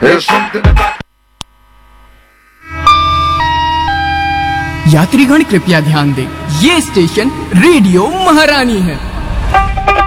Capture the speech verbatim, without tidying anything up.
There's something about यात्रीगण कृपया ध्यान दें, ये स्टेशन रेडियो महारानी है।